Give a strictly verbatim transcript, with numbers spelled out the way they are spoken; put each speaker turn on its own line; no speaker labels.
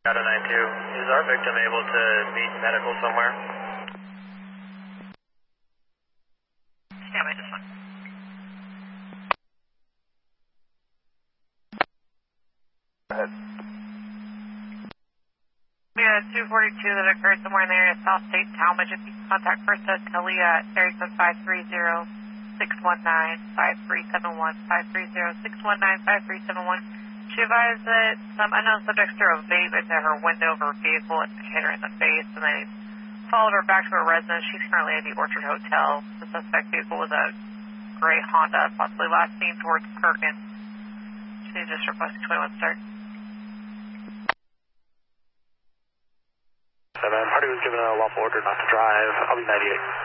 Data nine two, is our victim able to meet medical somewhere?
Yeah, wait, this one.
Go ahead.
We had two forty-two that occurred somewhere in the area of South State Talmadge. If you can contact first at Talia at area code five three zero, six one nine, five three seven one, five three zero, six one nine, five three seven one. She advised that some unknown subjects threw a vape into her window of her vehicle and hit her in the face, and they followed her back to her residence. She's currently at the Orchard Hotel. The suspect vehicle was a gray Honda, possibly last seen towards Perkins. She just requested twenty-one start.
Seven, party was given a lawful order not to drive. I'll be ninety-eight.